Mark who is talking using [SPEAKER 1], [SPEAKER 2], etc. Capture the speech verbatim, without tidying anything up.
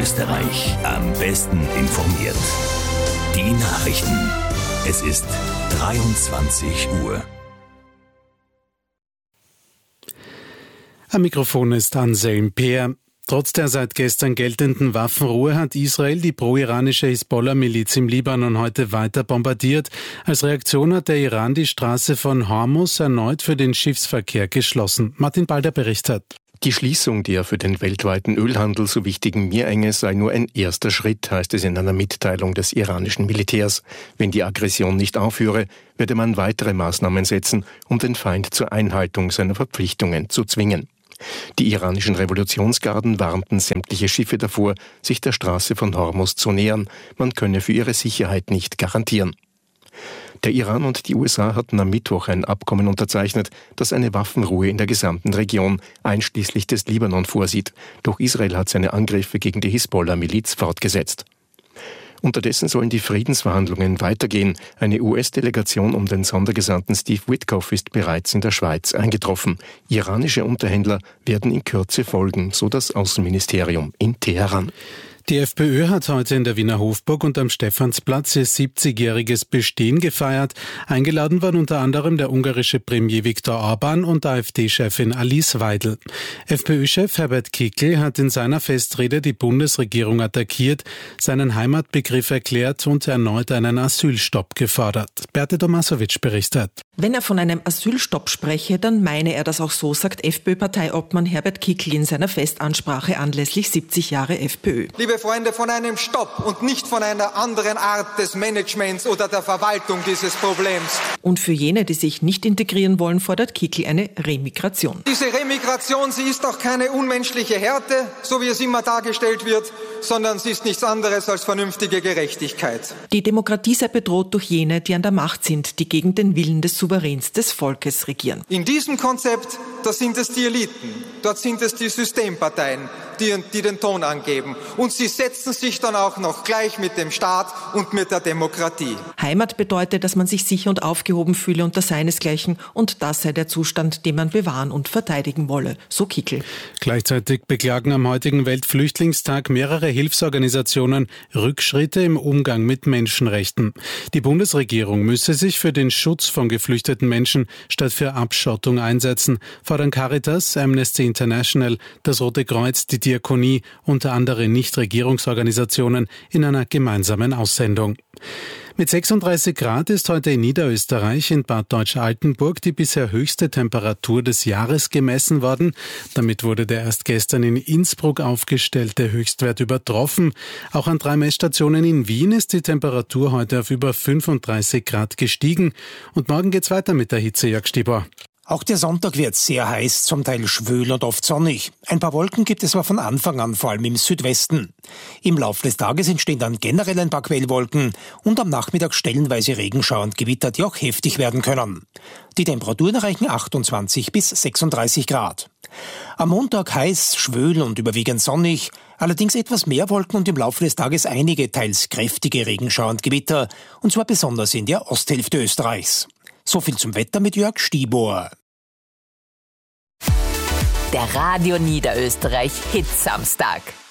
[SPEAKER 1] Niederösterreich am besten informiert. Die Nachrichten. Es ist dreiundzwanzig Uhr.
[SPEAKER 2] Am Mikrofon ist Anselm Peer. Trotz der seit gestern geltenden Waffenruhe hat Israel die pro-iranische Hisbollah-Miliz im Libanon heute weiter bombardiert. Als Reaktion hat der Iran die Straße von Hormuz erneut für den Schiffsverkehr geschlossen. Martin Balder berichtet.
[SPEAKER 3] Die Schließung der für den weltweiten Ölhandel so wichtigen Meerenge sei nur ein erster Schritt, heißt es in einer Mitteilung des iranischen Militärs. Wenn die Aggression nicht aufhöre, werde man weitere Maßnahmen setzen, um den Feind zur Einhaltung seiner Verpflichtungen zu zwingen. Die iranischen Revolutionsgarden warnten sämtliche Schiffe davor, sich der Straße von Hormuz zu nähern. Man könne für ihre Sicherheit nicht garantieren. Der Iran und die U S A hatten am Mittwoch ein Abkommen unterzeichnet, das eine Waffenruhe in der gesamten Region, einschließlich des Libanon, vorsieht. Doch Israel hat seine Angriffe gegen die Hisbollah-Miliz fortgesetzt. Unterdessen sollen die Friedensverhandlungen weitergehen. Eine U S-Delegation um den Sondergesandten Steve Witkoff ist bereits in der Schweiz eingetroffen. Iranische Unterhändler werden in Kürze folgen, so das Außenministerium in Teheran.
[SPEAKER 2] Die FPÖ hat heute in der Wiener Hofburg und am Stephansplatz ihr siebzigjähriges Bestehen gefeiert. Eingeladen waren unter anderem der ungarische Premier Viktor Orbán und AfD-Chefin Alice Weidel. FPÖ-Chef Herbert Kickl hat in seiner Festrede die Bundesregierung attackiert, seinen Heimatbegriff erklärt und erneut einen Asylstopp gefordert. Beate Tomasovic berichtet.
[SPEAKER 4] Wenn er von einem Asylstopp spreche, dann meine er das auch so, sagt FPÖ-Parteiobmann Herbert Kickl in seiner Festansprache anlässlich siebzig Jahre FPÖ.
[SPEAKER 5] Liebe Freunde, von einem Stopp und nicht von einer anderen Art des Managements oder der Verwaltung dieses Problems.
[SPEAKER 4] Und für jene, die sich nicht integrieren wollen, fordert Kickl eine Remigration.
[SPEAKER 5] Diese Remigration, sie ist auch keine unmenschliche Härte, so wie es immer dargestellt wird, sondern sie ist nichts anderes als vernünftige Gerechtigkeit.
[SPEAKER 4] Die Demokratie sei bedroht durch jene, die an der Macht sind, die gegen den Willen des Souveräns des Volkes regieren.
[SPEAKER 5] In diesem Konzept, da sind es die Eliten, dort sind es die Systemparteien, die, die den Ton angeben. Und sie setzen sich dann auch noch gleich mit dem Staat und mit der Demokratie.
[SPEAKER 4] Heimat bedeutet, dass man sich sicher und aufgehoben fühle unter seinesgleichen, und das sei der Zustand, den man bewahren und verteidigen wolle, so Kickl.
[SPEAKER 2] Gleichzeitig beklagen am heutigen Weltflüchtlingstag mehrere Hilfsorganisationen Rückschritte im Umgang mit Menschenrechten. Die Bundesregierung müsse sich für den Schutz von geflüchteten Menschen statt für Abschottung einsetzen, fordern Caritas, Amnesty International, das Rote Kreuz, die Diakonie und andere Nichtregierungsorganisationen in einer gemeinsamen Aussendung. Mit sechsunddreißig Grad ist heute in Niederösterreich in Bad Deutsch-Altenburg die bisher höchste Temperatur des Jahres gemessen worden. Damit wurde der erst gestern in Innsbruck aufgestellte Höchstwert übertroffen. Auch an drei Messstationen in Wien ist die Temperatur heute auf über fünfunddreißig Grad gestiegen. Und morgen geht's weiter mit der Hitze, Jörg Stieber.
[SPEAKER 6] Auch der Sonntag wird sehr heiß, zum Teil schwül und oft sonnig. Ein paar Wolken gibt es aber von Anfang an, vor allem im Südwesten. Im Laufe des Tages entstehen dann generell ein paar Quellwolken und am Nachmittag stellenweise Regenschauer und Gewitter, die auch heftig werden können. Die Temperaturen erreichen achtundzwanzig bis sechsunddreißig Grad. Am Montag heiß, schwül und überwiegend sonnig, allerdings etwas mehr Wolken und im Laufe des Tages einige teils kräftige Regenschauer und Gewitter, und zwar besonders in der Osthälfte Österreichs. So viel zum Wetter mit Jörg Stieber.
[SPEAKER 7] Der Radio Niederösterreich Hit Samstag.